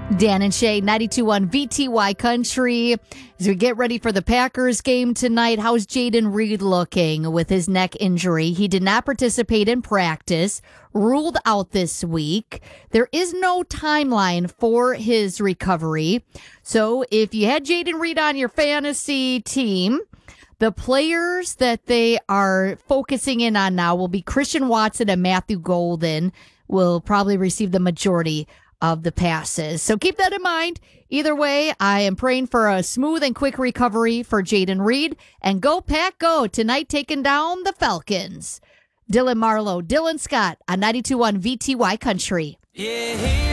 Dan and Shay, 92.1 VTY Country. As we get ready for the Packers game tonight, how's Jayden Reed looking with his neck injury? He did not participate in practice, ruled out this week. There is no timeline for his recovery. So if you had Jayden Reed on your fantasy team, the players that they are focusing in on now will be Christian Watson and Matthew Golden will probably receive the majority of the passes. So keep that in mind. Either way, I am praying for a smooth and quick recovery for Jayden Reed. And go Pack Go tonight, taking down the Falcons. Dylan Marlowe, Dylan Scott on 92.1 VTY Country. Yeah.